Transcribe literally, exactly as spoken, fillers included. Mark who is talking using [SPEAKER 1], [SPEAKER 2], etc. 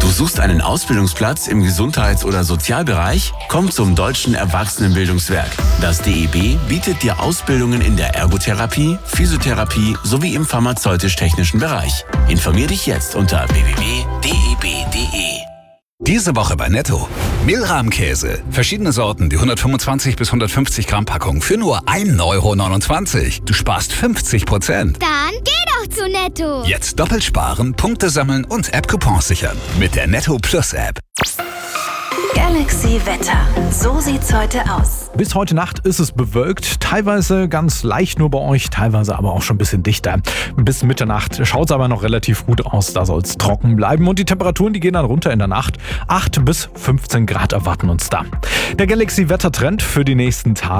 [SPEAKER 1] Du suchst einen Ausbildungsplatz im Gesundheits- oder Sozialbereich? Komm zum Deutschen Erwachsenenbildungswerk. Das D E B bietet dir Ausbildungen in der Ergotherapie, Physiotherapie sowie im pharmazeutisch-technischen Bereich. Informier dich jetzt unter w w w punkt d e b punkt d e.
[SPEAKER 2] Diese Woche bei Netto. Mehlrahmkäse. Verschiedene Sorten, die hundertfünfundzwanzig bis hundertfünfzig Gramm Packung für nur ein Euro neunundzwanzig. Du sparst fünfzig Prozent.
[SPEAKER 3] Dann geh doch zu Netto.
[SPEAKER 2] Jetzt doppelt sparen, Punkte sammeln und App-Coupons sichern. Mit der Netto Plus App.
[SPEAKER 4] Galaxy Wetter. So sieht's heute aus.
[SPEAKER 5] Bis heute Nacht ist es bewölkt, teilweise ganz leicht nur bei euch, teilweise aber auch schon ein bisschen dichter. Bis Mitternacht schaut es aber noch relativ gut aus, da soll es trocken bleiben und die Temperaturen, die gehen dann runter in der Nacht. acht bis fünfzehn Grad erwarten uns da. Der Galaxy Wettertrend für die nächsten Tage.